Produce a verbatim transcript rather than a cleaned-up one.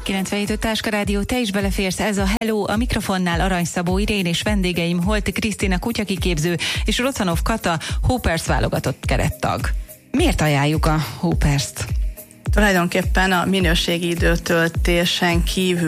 kilencvenhét öt Táska Rádió, te is beleférsz, ez a Hello, a mikrofonnál Arany Szabó Irén és vendégeim Holti Krisztina kutyakiképző és Rocanov Kata Hoopers válogatott kerettag. Miért ajánljuk a Hoopers-t? Tulajdonképpen a minőségi időtöltésen kívül